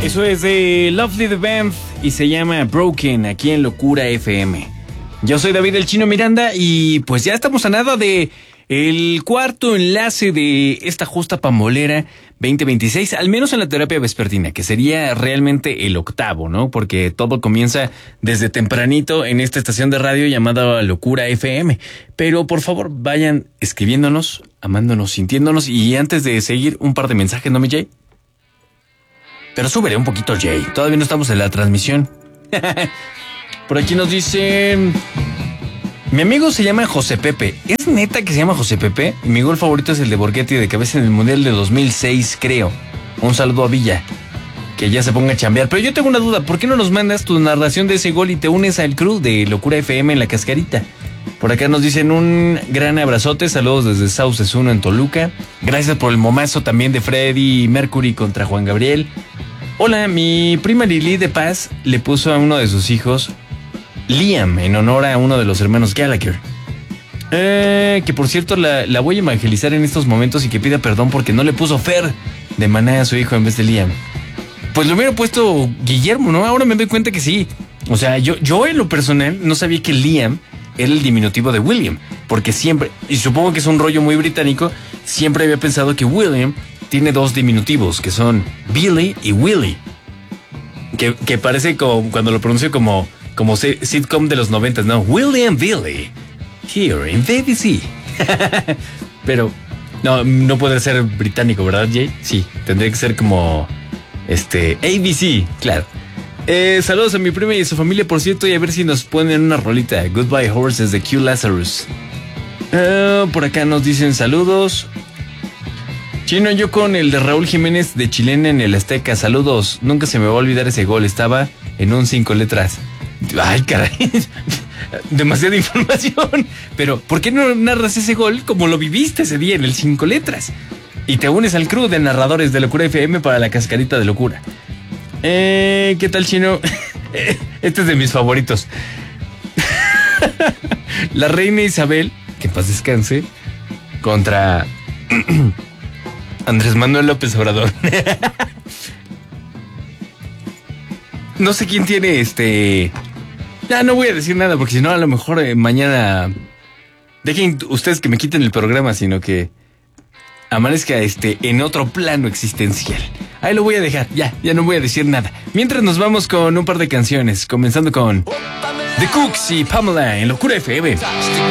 Eso es de Lovely the Band y se llama Broken aquí en Locura FM. Yo soy David el Chino Miranda y pues ya estamos a nada de el cuarto enlace de esta justa pambolera 2026, al menos en la terapia vespertina, que sería realmente el octavo, ¿no? Porque todo comienza desde tempranito en esta estación de radio llamada Locura FM. Pero por favor vayan escribiéndonos, amándonos, sintiéndonos y antes de seguir un par de mensajes, ¿no, mi Jay? Pero súbele un poquito, Jay. Todavía no estamos en la transmisión. Por aquí nos dicen... Mi amigo se llama José Pepe. ¿Es neta que se llama José Pepe? Mi gol favorito es el de Borghetti de cabeza en el Mundial de 2006, creo. Un saludo a Villa. Que ya se ponga a chambear. Pero yo tengo una duda. ¿Por qué no nos mandas tu narración de ese gol y te unes al crew de Locura FM en la Cascarita? Por acá nos dicen un gran abrazote. Saludos desde Sauces 1 en Toluca. Gracias por el momazo también de Freddie Mercury contra Juan Gabriel. Hola, mi prima Lili de Paz le puso a uno de sus hijos Liam, en honor a uno de los hermanos Gallagher. Que por cierto la voy a evangelizar en estos momentos y que pida perdón porque no le puso Fer de Maná a su hijo en vez de Liam. Pues lo hubiera puesto Guillermo, ¿no? Ahora me doy cuenta que sí. O sea, yo en lo personal no sabía que Liam era el diminutivo de William, porque siempre, y supongo que es un rollo muy británico, siempre había pensado que William tiene dos diminutivos, que son Billy y Willie. Que parece como, cuando lo pronuncio como sitcom de los 90, ¿no? William Billy, here in BBC. Pero no puede ser británico, ¿verdad, Jay? Sí, tendría que ser como ABC, claro. Saludos a mi prima y a su familia, por cierto, y a ver si nos ponen una rolita. Goodbye Horses de Q Lazarus. Por acá nos dicen saludos. Chino, yo con el de Raúl Jiménez de Chilena en el Azteca, saludos. Nunca se me va a olvidar ese gol, estaba en un 5 letras. Ay, caray, demasiada información. Pero, ¿por qué no narras ese gol como lo viviste ese día en el 5 letras? Y te unes al crew de narradores de Locura FM para la Cascarita de Locura. ¿Qué tal, Chino? Este es de mis favoritos. La reina Isabel, que en paz descanse, contra Andrés Manuel López Obrador. No sé quién tiene Ya no voy a decir nada porque si no a lo mejor mañana dejen ustedes que me quiten el programa, sino que amanezca en otro plano existencial. Ahí lo voy a dejar, ya no voy a decir nada. Mientras nos vamos con un par de canciones, comenzando con The Cooks y Pamela en Locura FM.